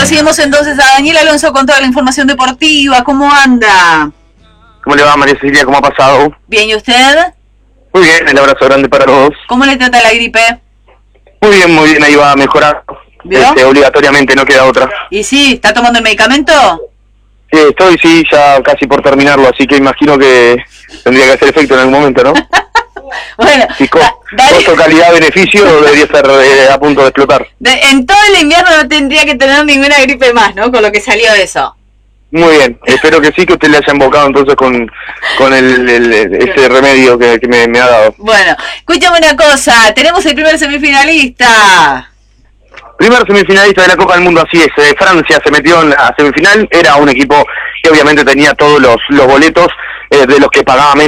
recibimos entonces a Daniel Alonso con toda la información deportiva. ¿Cómo anda? ¿Cómo le va, María Cecilia? ¿Cómo ha pasado? Bien, ¿y usted? Muy bien, el abrazo grande para todos. ¿Cómo le trata la gripe? Muy bien, ahí va a mejorar. Obligatoriamente, no queda otra. ¿Y sí? ¿Está tomando el medicamento? Sí, estoy ya casi por terminarlo, así que imagino que tendría que hacer efecto en algún momento, ¿no? Bueno, sí, costo, calidad, beneficio debería estar a punto de explotar. En todo el invierno no tendría que tener ninguna gripe más, ¿no? Con lo que salió eso. Muy bien, espero que sí, que usted le haya invocado entonces con ese remedio que me ha dado. Bueno, escúchame una cosa, tenemos el primer semifinalista. Primer semifinalista de la Copa del Mundo, así es. Francia se metió en la semifinal, era un equipo que obviamente tenía todos los boletos de los que pagaba menos